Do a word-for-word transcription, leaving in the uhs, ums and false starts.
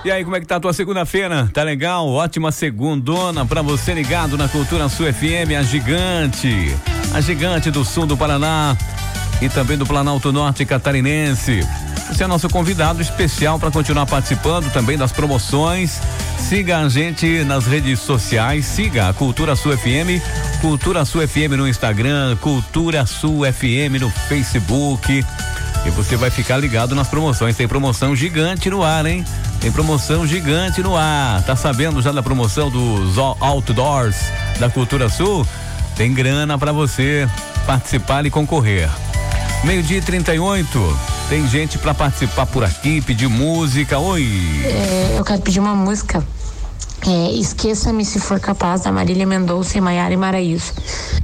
E aí, como é que tá a tua segunda-feira? Tá legal? Ótima segundona pra você ligado na Cultura Sul F M, a gigante. A gigante do sul do Paraná e também do Planalto Norte catarinense. Você é nosso convidado especial para continuar participando também das promoções. Siga a gente nas redes sociais, siga a Cultura Sul F M, Cultura Sul F M no Instagram, Cultura Sul F M no Facebook. E você vai ficar ligado nas promoções. Tem promoção gigante no ar, hein? Tem promoção gigante no ar. Tá sabendo já da promoção dos outdoors da Cultura Sul? Tem grana pra você participar e concorrer. Meio-dia e trinta e oito. Tem gente pra participar por aqui, pedir música. Oi. É, eu quero pedir uma música. É, Esqueça-me se for capaz, da Marília Mendonça e Maiara e Maraíza.